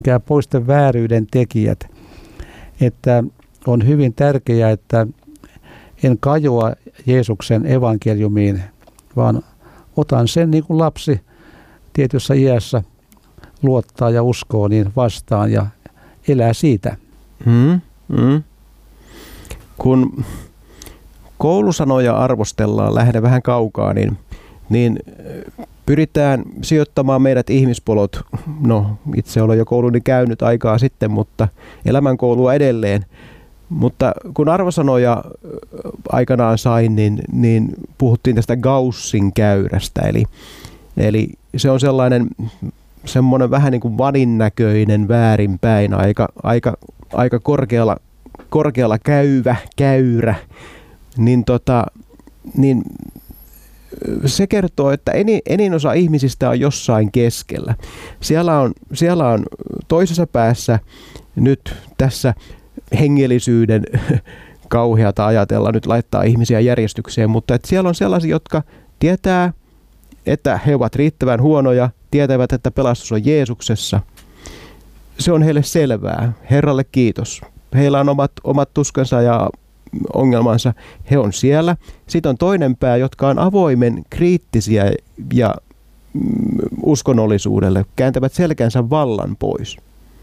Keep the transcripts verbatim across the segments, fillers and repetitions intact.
pois vääryyden tekijät. Että on hyvin tärkeää, että en kajoa Jeesuksen evankeliumiin, vaan otan sen niin kuin lapsi tietyssä iässä luottaa ja uskoo niin vastaan ja elää siitä. Mm, mm. Kun koulusanoja arvostellaan, lähden vähän kaukaa, niin, niin pyritään sijoittamaan meidät ihmispolot, no itse olen jo kouluni käynyt aikaa sitten, mutta elämänkoulua edelleen. Mutta kun arvosanoja aikanaan sain, niin, niin puhuttiin tästä Gaussin käyrästä, eli, eli se on sellainen semmoinen vähän niin kuin vanin näköinen väärinpäin, aika, aika, aika korkealla, korkealla käyvä, käyrä, niin, tota, niin se kertoo, että enin, enin osa ihmisistä on jossain keskellä. Siellä on, siellä on toisessa päässä nyt tässä hengellisyyden kauheata ajatella nyt laittaa ihmisiä järjestykseen, mutta että siellä on sellaisia, jotka tietää, että he ovat riittävän huonoja, tietävät, että pelastus on Jeesuksessa. Se on heille selvää. Herralle kiitos. Heillä on omat, omat tuskansa ja ongelmansa. He on siellä. Sitten on toinen pää, jotka on avoimen kriittisiä ja mm, uskonnollisuudelle, kääntävät selkänsä vallan pois.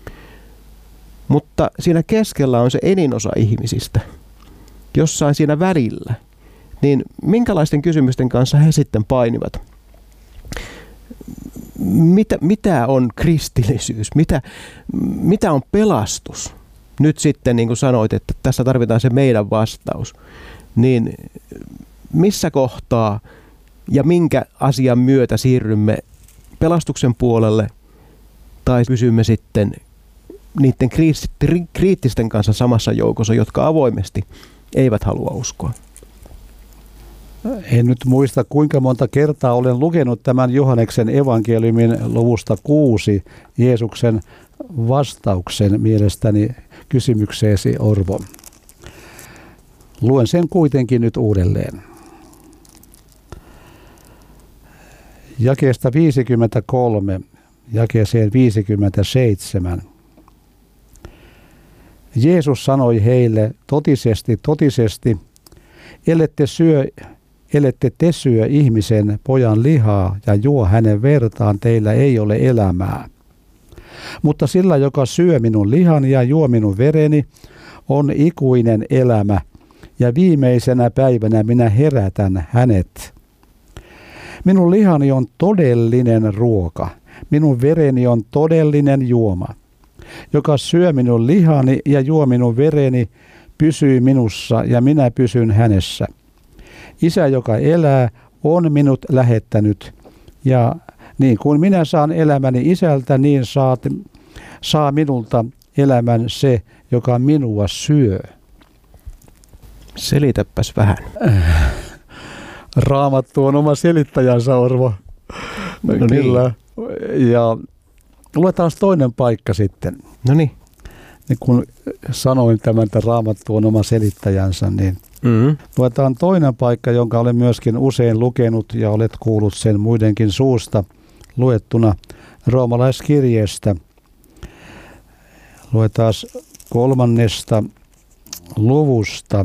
Mutta siinä keskellä on se enin osa ihmisistä, jossain siinä välillä. Niin minkälaisten kysymysten kanssa he sitten painivat? Mitä, mitä on kristillisyys? Mitä, mitä on pelastus? Nyt sitten, niin kuin sanoit, että tässä tarvitaan se meidän vastaus. Niin missä kohtaa ja minkä asian myötä siirrymme pelastuksen puolelle tai pysymme sitten niiden kriittisten kanssa samassa joukossa, jotka avoimesti eivät halua uskoa? En nyt muista, kuinka monta kertaa olen lukenut tämän Johanneksen evankeliumin luvusta kuusi Jeesuksen vastauksen mielestäni kysymykseesi, Orvo. Luen sen kuitenkin nyt uudelleen. Jakeesta viisikymmentäkolme, jakeeseen viisikymmentäseitsemän. Jeesus sanoi heille, totisesti, totisesti, ellette syö Ellette te syö ihmisen pojan lihaa ja juo hänen vertaan, teillä ei ole elämää. Mutta sillä, joka syö minun lihani ja juo minun vereni, on ikuinen elämä, ja viimeisenä päivänä minä herätän hänet. Minun lihani on todellinen ruoka, minun vereni on todellinen juoma. Joka syö minun lihani ja juo minun vereni, pysyy minussa ja minä pysyn hänessä. Isä, joka elää, on minut lähettänyt, ja niin kuin minä saan elämäni isältä, niin saat, saa minulta elämän se, joka minua syö. Selitäpäs vähän. Raamattu on oma selittäjänsä, Orvo. No Kyllä. Niin. Ja luetaan toinen paikka sitten. No niin. Niin kun sanoin tämän, että Raamattu on oma selittäjänsä, niin mm-hmm. luetaan toinen paikka, jonka olen myöskin usein lukenut ja olet kuullut sen muidenkin suusta luettuna roomalaiskirjeestä. Luetaan kolmannesta luvusta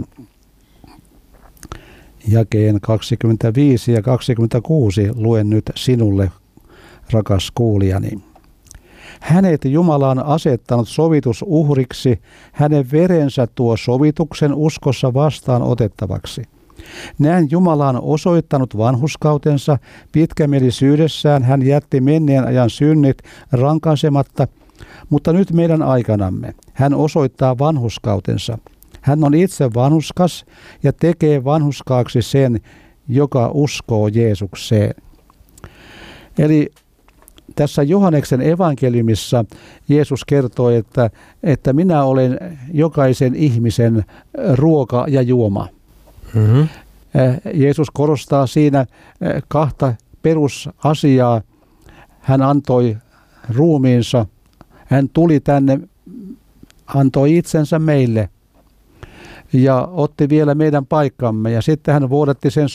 jakeen kaksikymmentäviisi ja kaksikymmentäkuusi luen nyt sinulle, rakas kuulijani. Hänet Jumala on asettanut sovitusuhriksi, hänen verensä tuo sovituksen uskossa vastaan otettavaksi. Näin Jumala on osoittanut vanhurskautensa, pitkämielisyydessään hän jätti menneen ajan synnit rankaisematta, mutta nyt meidän aikanamme hän osoittaa vanhurskautensa. Hän on itse vanhurskas ja tekee vanhurskaaksi sen, joka uskoo Jeesukseen. Eli tässä Johanneksen evankeliumissa Jeesus kertoi, että, että minä olen jokaisen ihmisen ruoka ja juoma. Mm-hmm. Jeesus korostaa siinä kahta perusasiaa. Hän antoi ruumiinsa, hän tuli tänne, antoi itsensä meille ja otti vielä meidän paikkamme. Ja sitten hän vuodatti sen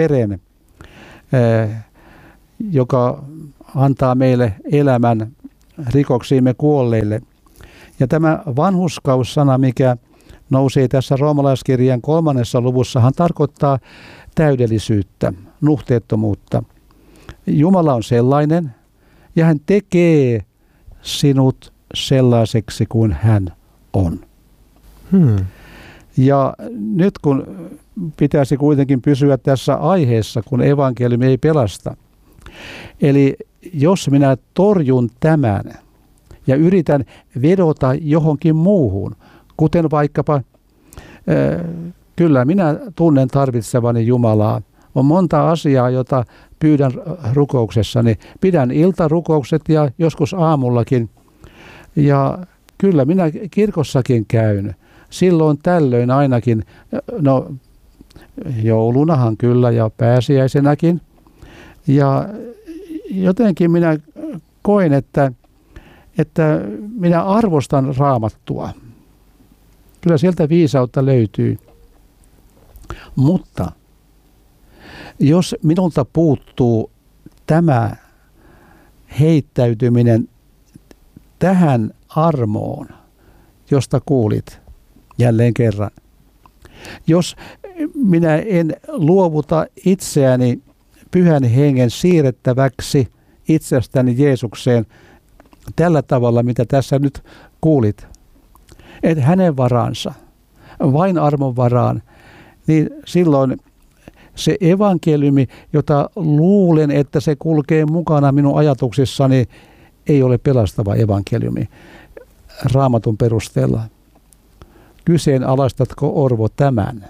sovitusveren, joka antaa meille elämän rikoksiimme kuolleille. Ja tämä vanhurskaus-sana, mikä nousee tässä roomalaiskirjan kolmannessa luvussahan, tarkoittaa täydellisyyttä, nuhteettomuutta. Jumala on sellainen, ja hän tekee sinut sellaiseksi kuin hän on. Hmm. Ja nyt kun pitäisi kuitenkin pysyä tässä aiheessa, kun evankeliumi ei pelasta. Eli jos minä torjun tämän ja yritän vedota johonkin muuhun, kuten vaikkapa, äh, kyllä minä tunnen tarvitsevani Jumalaa. On monta asiaa, jota pyydän rukouksessani. Pidän iltarukoukset ja joskus aamullakin. Ja kyllä minä kirkossakin käyn. Silloin tällöin ainakin, no joulunahan kyllä ja pääsiäisenäkin. Ja jotenkin minä koen, että, että minä arvostan Raamattua. Kyllä sieltä viisautta löytyy. Mutta jos minulta puuttuu tämä heittäytyminen tähän armoon, josta kuulit jälleen kerran. Jos minä en luovuta itseäni Pyhän Hengen siirrettäväksi itsestäni Jeesukseen tällä tavalla, mitä tässä nyt kuulit, että hänen varansa, vain armon varaan, niin silloin se evankeliumi, jota luulen, että se kulkee mukana minun ajatuksissani, ei ole pelastava evankeliumi Raamatun perusteella. Kyseenalaistatko, Orvo, tämän?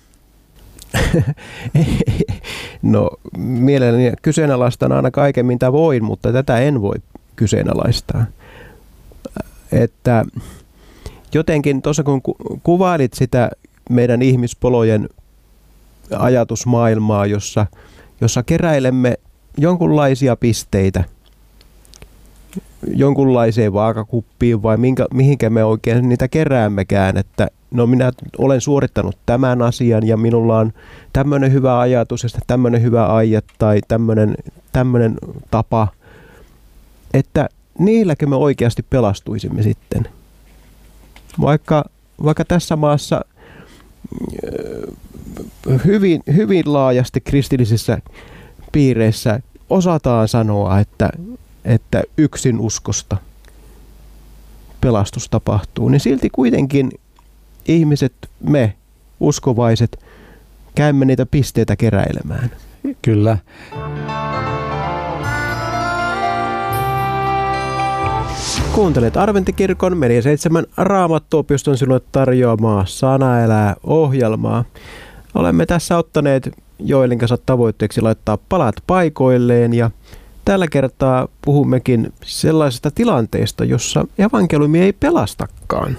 No mielelläni kyseenalaistan aina kaiken, mitä voin, mutta tätä en voi kyseenalaistaa. Että jotenkin tuossa kun kuvailit sitä meidän ihmispolojen ajatusmaailmaa, jossa, jossa keräilemme jonkunlaisia pisteitä jonkunlaiseen vaakakuppiin vai minkä, mihinkä me oikein niitä keräämmekään, että no minä olen suorittanut tämän asian ja minulla on tämmöinen hyvä ajatus ja tämmöinen hyvä aie tai tämmöinen, tämmöinen tapa, että niilläkö me oikeasti pelastuisimme sitten. Vaikka, vaikka tässä maassa hyvin, hyvin laajasti kristillisissä piireissä osataan sanoa, että, että yksin uskosta pelastus tapahtuu, niin silti kuitenkin ihmiset, me uskovaiset, käymme niitä pisteitä keräilemään. Kyllä. Kuuntelet Adventtikirkon Media seitsemän Raamattuopiston sinulle tarjoamaa Sana elää -ohjelmaa. Olemme tässä ottaneet Joelin kanssa tavoitteeksi laittaa palat paikoilleen ja tällä kertaa puhummekin sellaisesta tilanteesta, jossa evankeliumi ei pelastakaan.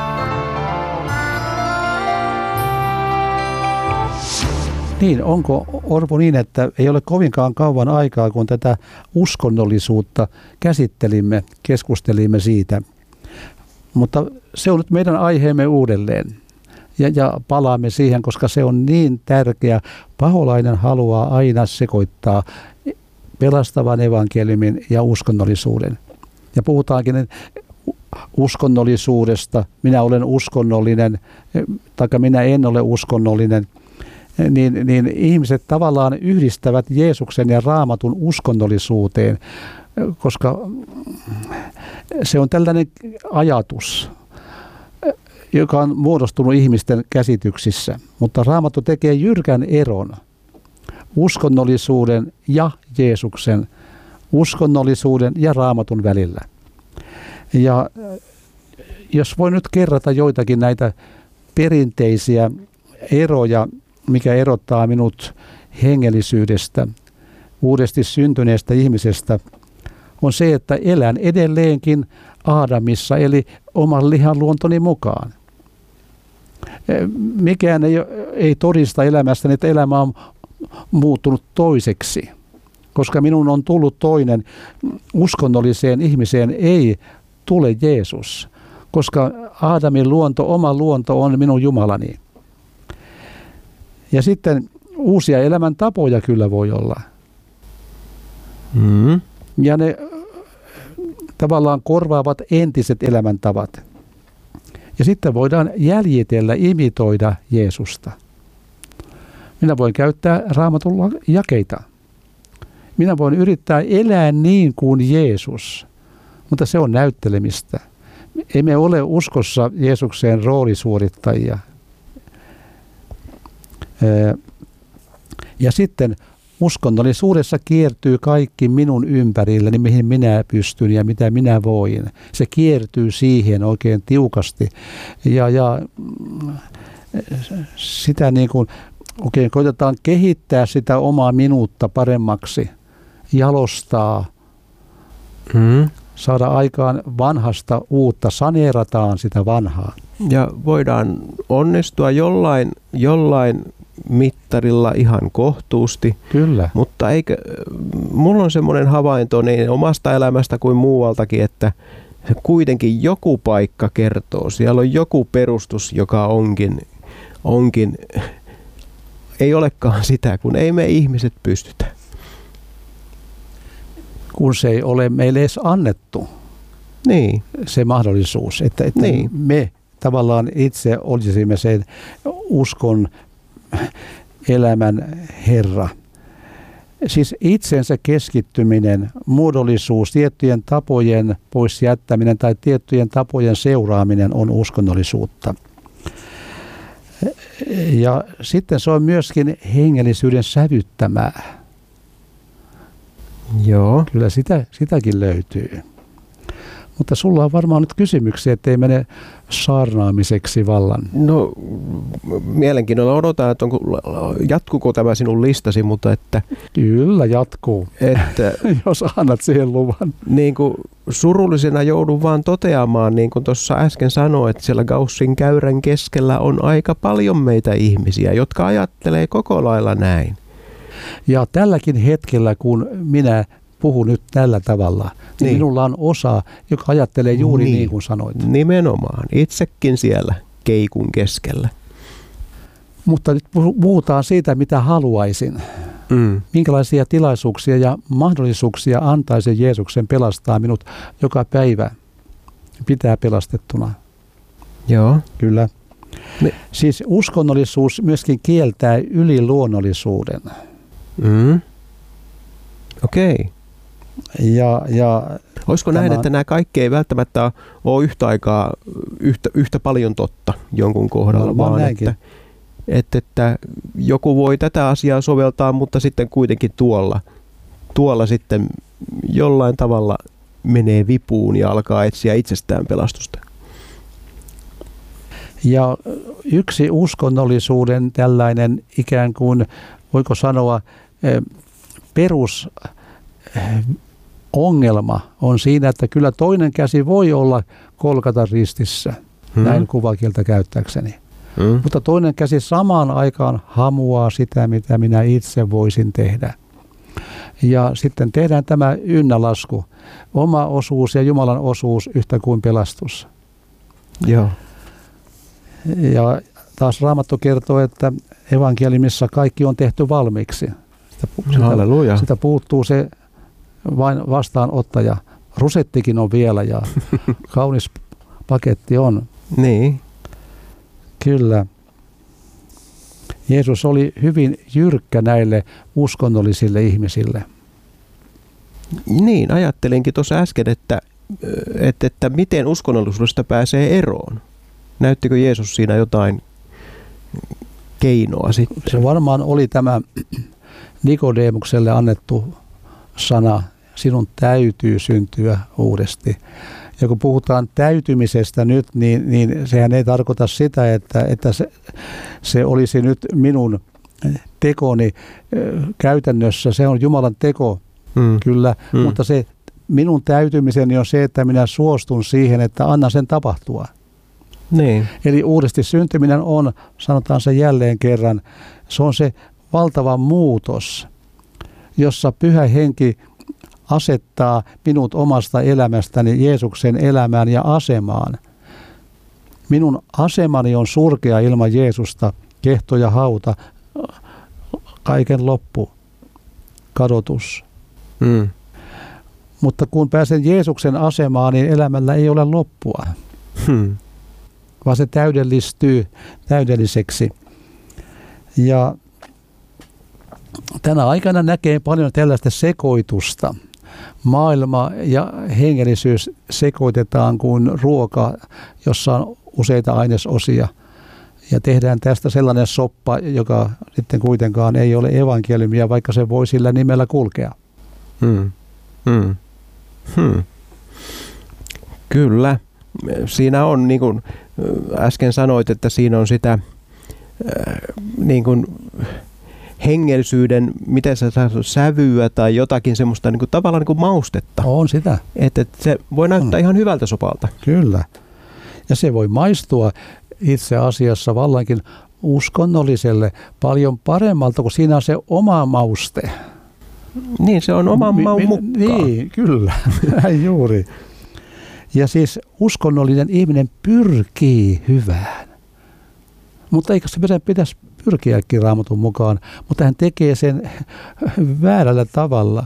Niin, onko, Orvo, niin, että ei ole kovinkaan kauan aikaa, kun tätä uskonnollisuutta käsittelimme, keskustelimme siitä. Mutta se on nyt meidän aiheemme uudelleen. Ja, ja palaamme siihen, koska se on niin tärkeä. Paholainen haluaa aina sekoittaa pelastavan evankeliumin ja uskonnollisuuden. Ja puhutaankin uskonnollisuudesta. Minä olen uskonnollinen, tai minä en ole uskonnollinen. Niin, niin ihmiset tavallaan yhdistävät Jeesuksen ja Raamatun uskonnollisuuteen, koska se on tällainen ajatus, joka on muodostunut ihmisten käsityksissä. Mutta Raamattu tekee jyrkän eron uskonnollisuuden ja Jeesuksen, uskonnollisuuden ja Raamatun välillä. Ja jos voi nyt kerrata joitakin näitä perinteisiä eroja, mikä erottaa minut hengellisyydestä, uudesti syntyneestä ihmisestä, on se, että elän edelleenkin Aadamissa, eli oman lihan luontoni mukaan. Mikään ei, ei todista elämästäni, että elämä on muuttunut toiseksi, koska minun on tullut toinen. Uskonnolliseen ihmiseen ei tule Jeesus, koska Aadamin luonto, oma luonto on minun Jumalani. Ja sitten uusia elämäntapoja kyllä voi olla. Mm. Ja ne tavallaan korvaavat entiset elämäntavat. Ja sitten voidaan jäljitellä, imitoida Jeesusta. Minä voin käyttää Raamatun jakeita. Minä voin yrittää elää niin kuin Jeesus, mutta se on näyttelemistä. Emme ole uskossa Jeesukseen roolisuorittajia. Ja sitten uskonnollisuudessa kiertyy kaikki minun ympärilläni, mihin minä pystyn ja mitä minä voin. Se kiertyy siihen oikein tiukasti. Ja, ja sitä niin kuin oikein koitetaan kehittää sitä omaa minuutta paremmaksi, jalostaa, mm. saada aikaan vanhasta uutta, saneerataan sitä vanhaa. Ja voidaan onnistua jollain, jollain mittarilla ihan kohtuusti. Kyllä. Mutta eikö, mulla on semmoinen havainto niin omasta elämästä kuin muualtakin, että kuitenkin joku paikka kertoo. Siellä on joku perustus, joka onkin, onkin ei olekaan sitä, kun ei me ihmiset pystytä. Kun se ei ole meille edes annettu. Niin. Se mahdollisuus, että, että niin. me tavallaan itse olisimme sen uskon elämän Herra. Siis itsensä keskittyminen, muodollisuus, tiettyjen tapojen pois jättäminen tai tiettyjen tapojen seuraaminen on uskonnollisuutta. Ja sitten se on myöskin hengellisyyden sävyttämää. Joo. Kyllä sitä, sitäkin löytyy. Mutta sulla on varmaan nyt kysymyksiä, ettei mene saarnaamiseksi vallan. No mielenkiinnolla odotan, että onko, jatkuuko tämä sinun listasi, mutta että... Kyllä jatkuu, että, jos annat siihen luvan. Niin kuin surullisena joudun vaan toteamaan, niin kuin tuossa äsken sanoin, että siellä Gaussin käyrän keskellä on aika paljon meitä ihmisiä, jotka ajattelee koko lailla näin. Ja tälläkin hetkellä, kun minä puhun nyt tällä tavalla, niin, niin minulla on osa, joka ajattelee juuri niin, niin kuin sanoit. Nimenomaan. Itsekin siellä keikun keskellä. Mutta nyt puhutaan siitä, mitä haluaisin. Mm. Minkälaisia tilaisuuksia ja mahdollisuuksia antaisi Jeesuksen pelastaa minut joka päivä pitää pelastettuna. Joo. Kyllä. Me... Siis uskonnollisuus myöskin kieltää yliluonnollisuuden. Mm. Okei. Okay. Ja, ja olisiko tämä... näin, että nämä kaikki ei välttämättä ole yhtä aikaa yhtä, yhtä paljon totta jonkun kohdalla, no, vaan että, että, että joku voi tätä asiaa soveltaa, mutta sitten kuitenkin tuolla, tuolla sitten jollain tavalla menee vipuun ja alkaa etsiä itsestään pelastusta. Ja yksi uskonnollisuuden tällainen ikään kuin, voiko sanoa, perus ongelma on siinä, että kyllä toinen käsi voi olla kolkata ristissä, hmm. näin kuvakieltä käyttääkseni. Hmm. Mutta toinen käsi samaan aikaan hamuaa sitä, mitä minä itse voisin tehdä. Ja sitten tehdään tämä ynnälasku, oma osuus ja Jumalan osuus yhtä kuin pelastus. Joo. Ja taas Raamattu kertoo, että evankeliumissa kaikki on tehty valmiiksi. Sitä, sitä, sitä puuttuu se vain vastaanottaja. Rusettikin on vielä ja kaunis paketti on. Niin. Kyllä. Jeesus oli hyvin jyrkkä näille uskonnollisille ihmisille. Niin, ajattelinkin tuossa äsken, että, että, että miten uskonnollisuudesta pääsee eroon. Näyttikö Jeesus siinä jotain keinoa sitten? Se varmaan oli tämä Nikodeemukselle annettu sana, sinun täytyy syntyä uudesti. Ja kun puhutaan täytymisestä nyt, niin, niin sehän ei tarkoita sitä, että, että se, se olisi nyt minun tekoni käytännössä. Se on Jumalan teko, mm. kyllä, mm. mutta se minun täytymiseni on se, että minä suostun siihen, että anna sen tapahtua. Niin. Eli uudesti syntyminen on, sanotaan se jälleen kerran, se on se valtava muutos, jossa Pyhä Henki asettaa minut omasta elämästäni Jeesuksen elämään ja asemaan. Minun asemani on surkea ilman Jeesusta, kehto ja hauta, kaiken loppu, kadotus. Mm. Mutta kun pääsen Jeesuksen asemaan, niin elämällä ei ole loppua, Hmm. vaan se täydellistyy täydelliseksi. Ja tänä aikana näkee paljon tällaista sekoitusta. Maailma ja hengellisyys sekoitetaan kuin ruoka, jossa on useita ainesosia. Ja tehdään tästä sellainen soppa, joka sitten kuitenkaan ei ole evankeliumia, vaikka se voi sillä nimellä kulkea. Hmm. Hmm. Hmm. Kyllä. Siinä on, niin kuin äsken sanoit, että siinä on sitä äh, niin kuin hengellisyyden, miten se saa sävyä tai jotakin semmoista niin kuin, tavallaan niin kuin maustetta. On sitä. Että et se voi näyttää on. ihan hyvältä sopalta. Kyllä. Ja se voi maistua itse asiassa vallankin uskonnolliselle paljon paremmalta, kun siinä on se oma mauste. Niin, se on oman mi- maun mukaan. Niin, kyllä. Juuri. Ja siis uskonnollinen ihminen pyrkii hyvään. Mutta eikö se pitäisi pyrkiäkin Raamatun mukaan, mutta hän tekee sen väärällä tavalla.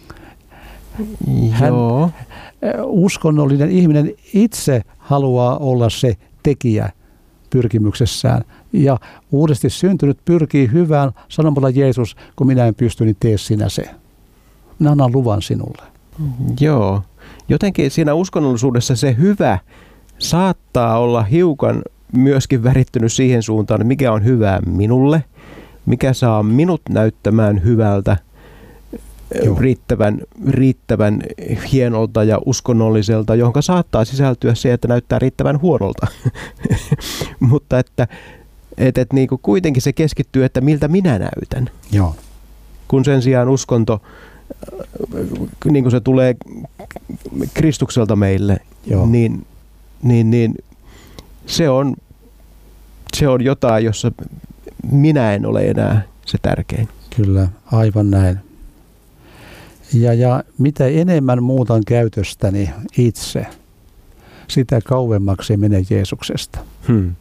Hän, Joo. uskonnollinen ihminen itse haluaa olla se tekijä pyrkimyksessään. Ja uudesti syntynyt pyrkii hyvään sanomalla Jeesus, kun minä en pysty, niin tee sinä se. Minä annan luvan sinulle. Joo. Jotenkin siinä uskonnollisuudessa se hyvä saattaa olla hiukan myöskin värittynyt siihen suuntaan, että mikä on hyvää minulle, mikä saa minut näyttämään hyvältä, riittävän, riittävän hienolta ja uskonnolliselta, johon saattaa sisältyä se, että näyttää riittävän huonolta. Mutta että et, et niin kuin kuitenkin se keskittyy, että miltä minä näytän. Joo. Kun sen sijaan uskonto, niin kuin se tulee Kristukselta meille, niin, niin, niin se on, se on jotain, jossa minä en ole enää se tärkein. Kyllä, aivan näin. Ja, ja mitä enemmän muutan käytöstäni itse, sitä kauemmaksi menen Jeesuksesta. Hmm.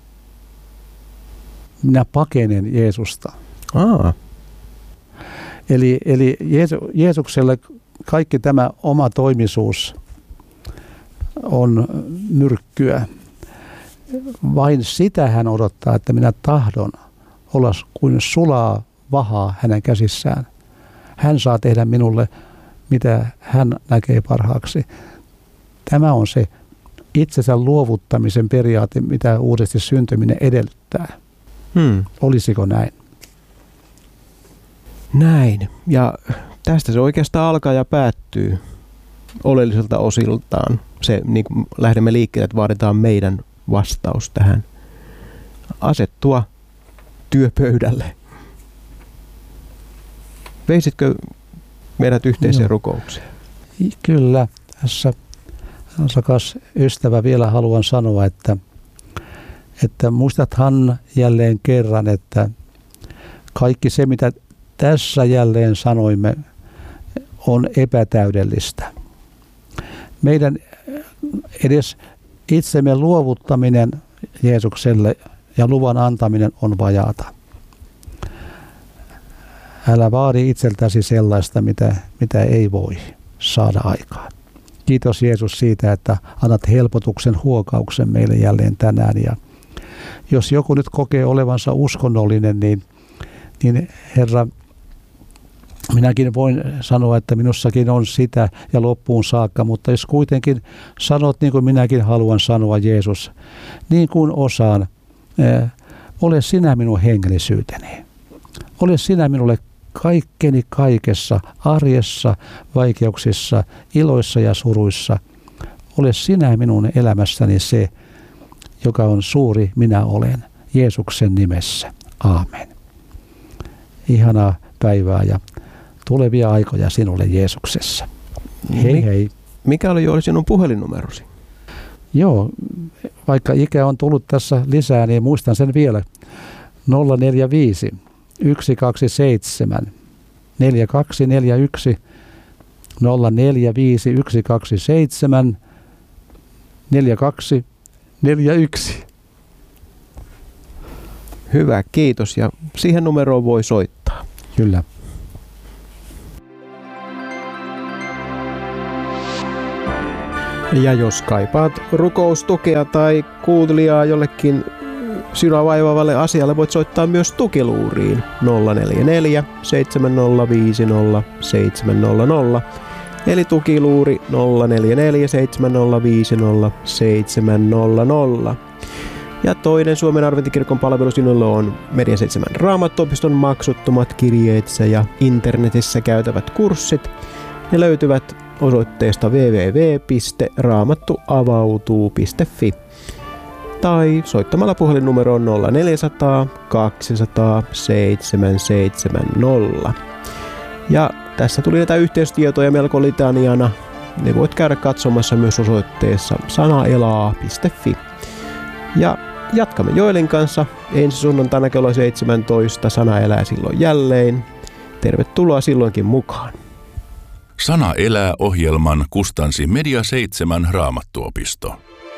Minä pakenen Jeesusta. Aa. Eli, eli Jeesu, Jeesukselle kaikki tämä oma toimisuus on myrkkyä. Vain sitä hän odottaa, että minä tahdon olla kuin sulaa vahaa hänen käsissään. Hän saa tehdä minulle, mitä hän näkee parhaaksi. Tämä on se itsensä luovuttamisen periaate, mitä uudesti syntyminen edellyttää. Hmm. Olisiko näin? Näin. Ja tästä se oikeastaan alkaa ja päättyy oleelliselta osiltaan. Se, niin kuin lähdemme liikkeelle, että vaaditaan meidän vastaus tähän. Asettua työpöydälle. Veisitkö meidät yhteiseen rukoukseen? Kyllä. Tässä rakas ystävä vielä haluan sanoa, että, että muistathan jälleen kerran, että kaikki se, mitä tässä jälleen sanoimme, on epätäydellistä. Meidän edes itsemme luovuttaminen Jeesukselle ja luvan antaminen on vajaata. Älä vaadi itseltäsi sellaista, mitä, mitä ei voi saada aikaan. Kiitos Jeesus siitä, että annat helpotuksen huokauksen meille jälleen tänään. Ja jos joku nyt kokee olevansa uskonnollinen, niin, niin Herra, minäkin voin sanoa, että minussakin on sitä ja loppuun saakka, mutta jos kuitenkin sanot niin kuin minäkin haluan sanoa, Jeesus, niin kuin osaan, eh, ole sinä minun hengellisyyteni. Ole sinä minulle kaikkeni kaikessa, arjessa, vaikeuksissa, iloissa ja suruissa. Ole sinä minun elämässäni se, joka on suuri minä olen, Jeesuksen nimessä. Aamen. Ihanaa päivää ja tulevia aikoja sinulle Jeesuksessa. Hei hei. Mikä oli jo sinun puhelinnumerosi? Joo, vaikka ikä on tullut tässä lisää, niin muistan sen vielä. nolla neljä viisi yksi kaksi seitsemän neljä kaksi neljä yksi nolla neljä viisi yksi kaksi seitsemän neljä kaksi neljä yksi. Hyvä, kiitos. Ja siihen numeroon voi soittaa. Kyllä. Ja jos kaipaat rukoustukea tai kuuntelijaa jollekin sinua vaivaavalle asialle, voit soittaa myös tukiluuriin nolla neljä neljä seitsemän nolla viisi nolla seitsemän nolla nolla. Eli tukiluuri nolla neljä neljä seitsemän nolla viisi nolla seitsemän nolla nolla. Ja toinen Suomen Adventikirkon palvelu sinulle on Media seitsemän Raamattuopiston maksuttomat kirjeitsä ja internetissä käytävät kurssit. Ne löytyvät osoitteesta double-u double-u double-u piste raamattuavautuu piste fi tai soittamalla puhelinnumeroon nolla neljä nolla nolla kaksi nolla nolla seitsemän seitsemän nolla. Ja tässä tuli näitä yhteystietoja melko litaniana. Ne voit käydä katsomassa myös osoitteessa sanaelaa piste fi. Ja jatkamme Joelin kanssa ensi sunnuntaina kello seitsemäntoista. Sana elää silloin jälleen. Tervetuloa silloinkin mukaan. Sana elää -ohjelman kustansi Media seitsemän Raamattuopisto.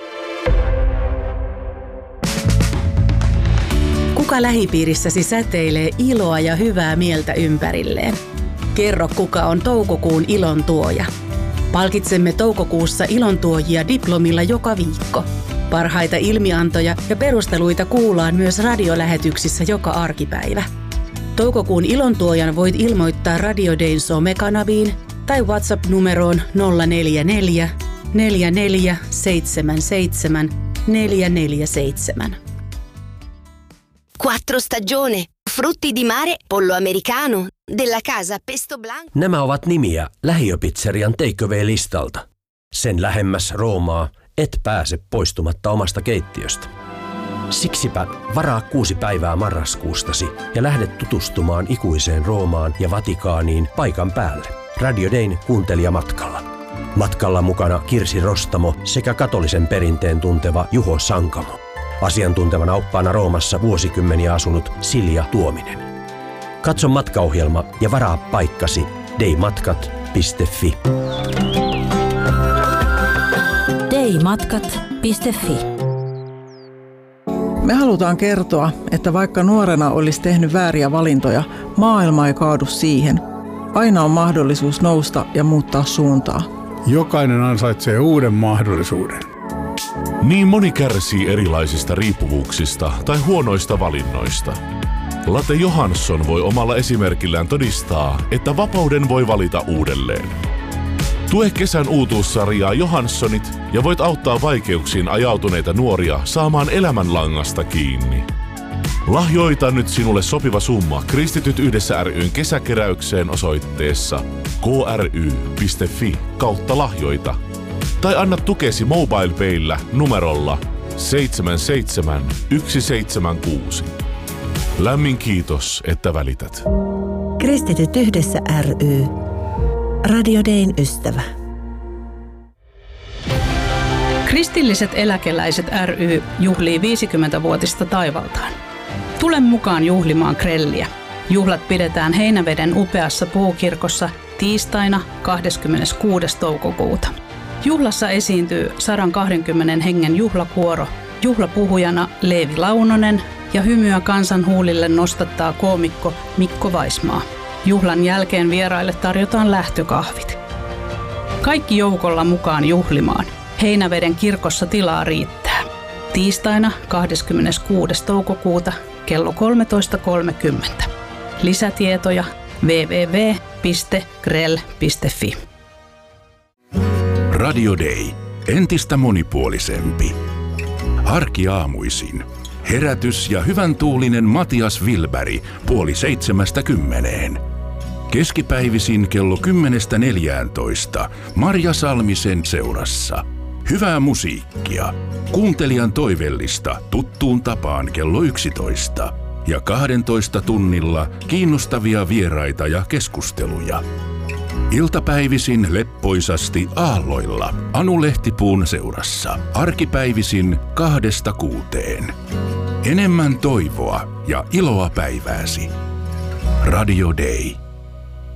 Kuka lähipiirissäsi säteilee iloa ja hyvää mieltä ympärilleen? Kerro, kuka on toukokuun ilon tuoja. Palkitsemme toukokuussa ilontuojia diplomilla joka viikko. Parhaita ilmiantoja ja perusteluita kuullaan myös radiolähetyksissä joka arkipäivä. Toukokuun ilontuojan voit ilmoittaa Radio Dayn somekanaviin tai WhatsApp-numeroon nolla neljä neljä neljä neljä seitsemän seitsemän neljä neljä seitsemän. Quattro stagione, frutti di mare, pollo americano, della casa pesto blanco. Nämä ovat nimiä lähiöpizzerian takeaway-listalta. Sen lähemmäs Roomaa et pääse poistumatta omasta keittiöstä. Siksipä varaa kuusi päivää marraskuustasi ja lähde tutustumaan ikuiseen Roomaan ja Vatikaaniin paikan päälle. Radio Dayn kuuntelijamatkalla. Matkalla mukana Kirsi Rostamo sekä katolisen perinteen tunteva Juho Sankamo. Asiantuntevana oppaana Roomassa vuosikymmeniä asunut Silja Tuominen. Katso matkaohjelma ja varaa paikkasi daymatkat piste fi. daymatkat piste fi. Me halutaan kertoa, että vaikka nuorena olisi tehnyt vääriä valintoja, maailma ei kaadu siihen. Aina on mahdollisuus nousta ja muuttaa suuntaa. Jokainen ansaitsee uuden mahdollisuuden. Niin moni kärsii erilaisista riippuvuuksista tai huonoista valinnoista. Latte Johansson voi omalla esimerkillään todistaa, että vapauden voi valita uudelleen. Tue kesän uutuussarjaa Johanssonit ja voit auttaa vaikeuksiin ajautuneita nuoria saamaan elämänlangasta kiinni. Lahjoita nyt sinulle sopiva summa Kristityt yhdessä ry:n kesäkeräykseen osoitteessa k r y piste f i kautta lahjoita. Tai anna tukesi MobilePayllä numerolla seitsemän seitsemän yksi seitsemän kuusi. Lämmin kiitos, että välität. Kristityt yhdessä ry. Radio Dayn ystävä. Kristilliset eläkeläiset ry juhlii viisikymmenvuotista taivaltaan. Tule mukaan juhlimaan grelliä. Juhlat pidetään Heinäveden upeassa puukirkossa tiistaina kahdeskymmeneskuudes toukokuuta. Juhlassa esiintyy sata kaksikymmentä hengen juhlakuoro, juhlapuhujana Leevi Launonen ja hymyä kansan huulille nostattaa koomikko Mikko Vaismaa. Juhlan jälkeen vieraille tarjotaan lähtökahvit. Kaikki joukolla mukaan juhlimaan. Heinäveden kirkossa tilaa riittää. Tiistaina kahdeskymmeneskuudes toukokuuta kello kolmetoista kolmekymmentä. Lisätietoja double-u double-u double-u piste grell piste fi. Radio Day. Entistä monipuolisempi. Arkiaamuisin. Herätys ja hyvän tuulinen Matias Wilberg puoli seitsemästä kymmeneen. Keskipäivisin kello kymmenestä neljääntoista Marja Salmisen seurassa. Hyvää musiikkia. Kuuntelijan toivellista tuttuun tapaan kello yksitoista. Ja kahdentoista tunnilla kiinnostavia vieraita ja keskusteluja. Iltapäivisin leppoisasti aalloilla Anu Lehtipuun seurassa. Arkipäivisin kahdesta kuuteen. Enemmän toivoa ja iloa päivääsi. Radio Day.